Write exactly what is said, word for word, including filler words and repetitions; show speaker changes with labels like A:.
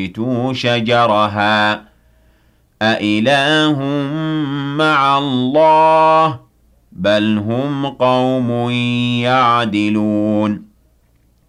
A: فَأَنبِتُوا شَجَرَهَا أَإِلَٰهٌ مَّعَ اللَّهِ ۚ بَلْ هُمْ قَوْمٌ يَعْدِلُونَ